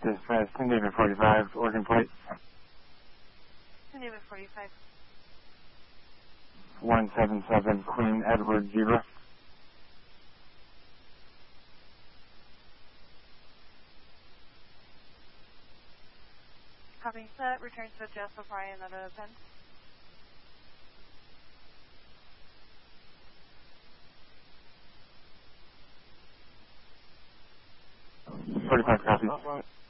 Dispatch, David 45, Oregon Plate. David 45. 177, Queen Edward Zebra. Copy set, return to adjust before I another 10. Forty-five copies.